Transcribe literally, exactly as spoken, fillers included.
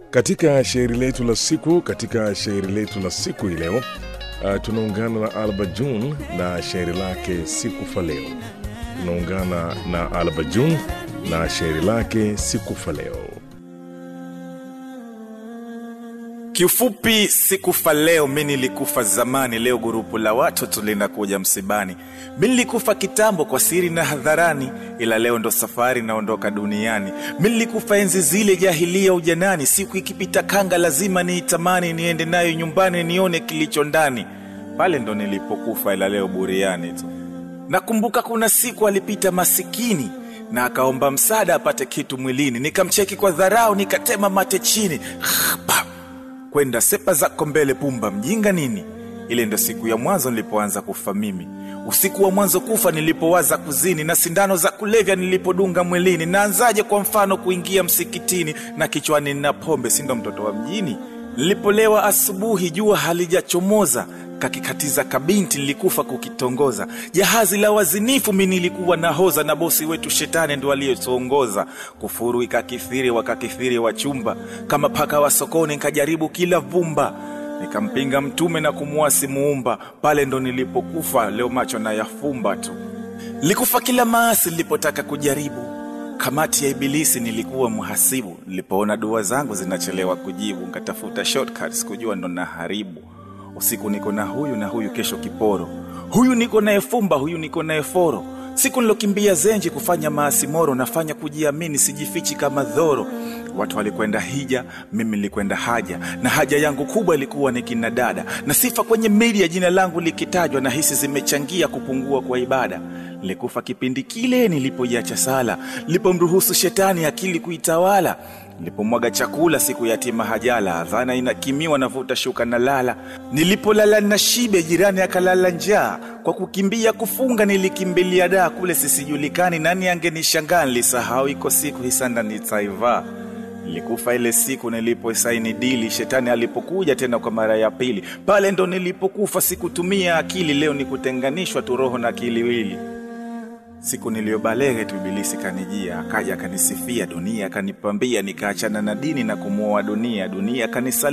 Katika shairi letu la siku, katika shairi letu la siku hii leo, uh, tunaungana na Alba June na shairi lake Sikufa Leo. Tunaungana na Alba June na shairi lake Sikufa Leo. Kiufupi sikufa leo, mimi nilikufa zamani. Leo gurupu la watu tulinakuja msibani. Mimi nilikufa kitambo kwa siri na hadharani, ila leo ndo safari naondoka duniani. Mimi nilikufa enzi zile jahilia ujanani, siku ikipita kanga lazima niitamani, niende nayo nyumbani nione kilicho ndani. Pale ndo nilipokufa, ila leo buriani tu. Nakumbuka kuna siku alipita masikini na akaomba msaada apate kitu mwilini, nikamcheki kwa dharau nikatema mate chini. Kwenda sepa zako mbele pumba mjinga nini. Ile ndo siku ya mwanzo nilipoanza kufa mimi. Usiku wa mwanzo kufa nilipowaza kuzini, na sindano za kulevya nilipodunga mwilini. Naanzaje kwa mfano kuingia msikitini na kichwani na pombe, si ndo mtoto wa mjini. Nilipolewa asubuhi jua halijachomoza, kakikatiza kabinti nilikufa kukitongoza. Jahazi la wazinifu mimi nilikuwa nahoza, na bosi wetu shetani ndo aliyetuongoza. Kufuru ikakithiri wakakithiri wachumba, kama paka wa sokoni nikajaribu kila vumba. Nikampinga mtume na kumuasi muumba, pale ndo nilipokufa, leo macho na yafumba tu. Nilikufa kila maasi nilipotaka kujaribu, kamati ya ibilisi nilikuwa muhasibu. Nilipoona dua zangu zinachelewa kujibu, nikatafuta shortcuts kujua ndo naharibu. Usiku niko na huyu na huyu, kesho kiporo. Huyu niko na efumba, huyu niko na eforo. Siku nilokimbia zenji kufanya maasi moro, nafanya kujiamini sijifichi kama dhoro. Watu walikwenda hija, mimi nilikwenda haja, na haja yangu kubwa ilikuwa ni kina dada. Na sifa kwenye media jina langu likitajwa, na hisi zimechangia kupungua kwa ibada. Nilikufa kipindi kile nilipoiacha sala, nilipomruhusu shetani akili kuitawala. Nilipomwaga chakula siku yatima hajala, dhana inakimiwa navuta shuka na lala. Nilipolala na shibe jirani akalala njaa, kwa kukimbia kufunga nilikimbilia daa. Kule sisijulikani nani angenishangaa, nilisahau iko siku hisanda nitaiva. Nilikufa ile siku niliposaini dili, shetani alipokuja tena kwa mara ya pili. Pale ndo nilipokufa, sikutumia akili, leo nikutenganishwa tu roho na kiliwili. Siku niliobalege tu ibilisi kanijia, akaja kanisifia dunia, kanipambia, nikaachana na dini na kumuoa dunia. Dunia kanisali